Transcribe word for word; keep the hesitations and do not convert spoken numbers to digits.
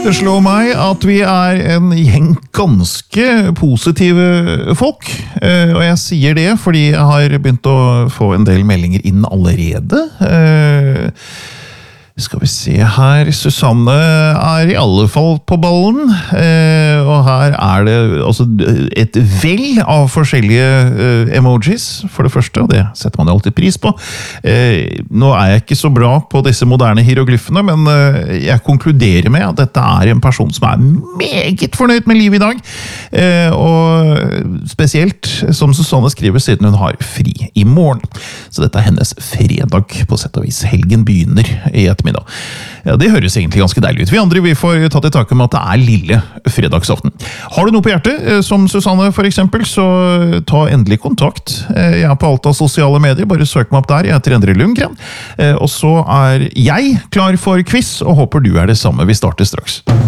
Det slår meg at vi er en gjeng ganske positive folk, og jeg sier det fordi jeg har begynt å få en del meldinger inn allerede. Skal vi se her, Susanne er i alle fall på ballen, og her er det altså et vell av forskjellige emojis, for det første, og det setter man alltid pris på. Nå er jeg ikke så bra på disse moderne hieroglyfene, men jeg konkluderer med at dette er en person som er meget fornøyd med livet i dag, og spesielt, som Susanne skriver, siden hun har fri i morgen. Så dette er hennes fredag, på sett og vis. Helgen begynner i ettermiddag. Ja, det høres egentlig ganske deilig ut. Vi andre vi får tatt i tak om at det er lille fredagsaften. Har du noe på hjertet, som Susanne for eksempel, så ta endelig kontakt. Jeg er på alt av sosiale medier, bare søk meg opp der. Jeg heter Endre Lundgren. Og så er jeg klar for quiz, og håper du er det samme. Vi starter straks.